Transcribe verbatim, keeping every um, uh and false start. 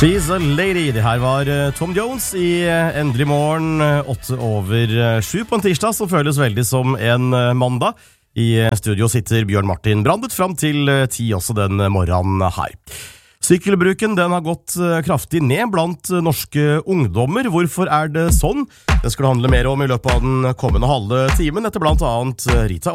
She's a lady. Det her var Tom Jones i Endelig morgen, åtte over sju på en tirsdag som føles veldig som en mandag. I studio sitter Bjørn Martin Brandet fram til ti også den morgenen her. Sykkelbruken den har gått kraftig ned blant norske ungdommer. Hvorfor er det sånn? Det skal det handle mer om i løpet av den kommende halve timen etter blant annet Rita